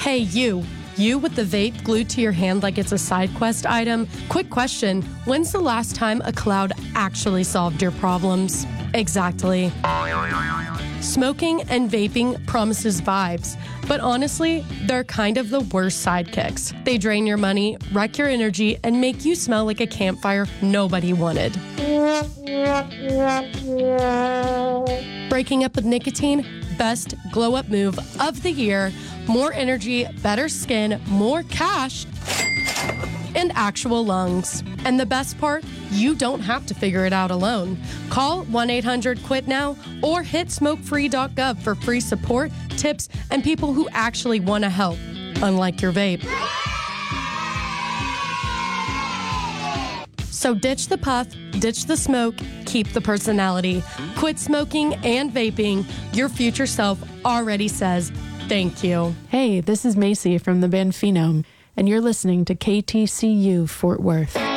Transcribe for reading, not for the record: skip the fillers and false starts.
Hey, you with the vape glued to your hand like it's a side quest item. Quick question, when's the last time a cloud actually solved your problems? Exactly. Smoking and vaping promises vibes, but honestly, they're kind of the worst sidekicks. They drain your money, wreck your energy, and make you smell like a campfire nobody wanted. Breaking up with nicotine, best glow-up move of the year. More energy, better skin, more cash, and actual lungs. And the best part, you don't have to figure it out alone. Call 1-800-QUIT-NOW or hit smokefree.gov for free support, tips, and people who actually want to help, unlike your vape. So ditch the puff, ditch the smoke, keep the personality. Quit smoking and vaping. Your future self already says thank you. Hey, this is Macy from the band Phenome, and you're listening to KTCU Fort Worth.